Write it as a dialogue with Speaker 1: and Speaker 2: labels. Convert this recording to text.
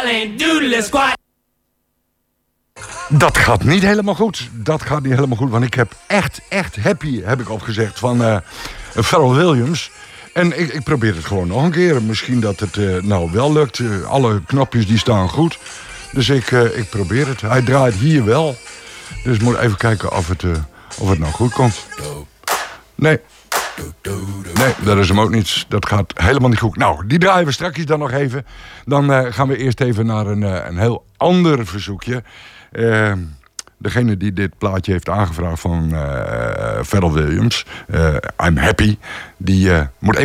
Speaker 1: ain't doodle squat.
Speaker 2: Dat gaat niet helemaal goed. Want ik heb echt happy, heb ik opgezegd, van Pharrell Williams. En ik probeer het gewoon nog een keer. Misschien dat het nou wel lukt. Alle knopjes die staan goed. Dus ik probeer het. Hij draait hier wel. Dus ik moet even kijken of het nou goed komt. Nee, dat is hem ook niet. Dat gaat helemaal niet goed. Nou, die draaien we straks dan nog even. Dan gaan we eerst even naar een heel ander verzoekje. Degene die dit plaatje heeft aangevraagd van Pharrell Williams, I'm Happy, die moet even